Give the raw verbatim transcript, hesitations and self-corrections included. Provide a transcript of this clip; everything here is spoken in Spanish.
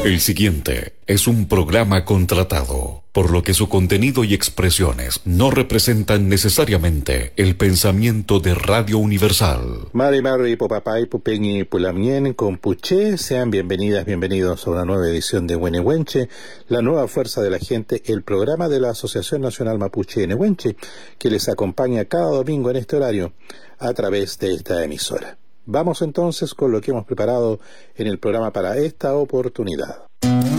El siguiente es un programa contratado, por lo que su contenido y expresiones no representan necesariamente el pensamiento de Radio Universal. Mari Mari Popapay Pupeñi Pulamien Compuche, sean bienvenidas, bienvenidos a una nueva edición de Huenehuenche, la nueva fuerza de la gente, el programa de la Asociación Nacional Mapuche de Nehuenche, que les acompaña cada domingo en este horario a través de esta emisora. Vamos entonces con lo que hemos preparado en el programa para esta oportunidad.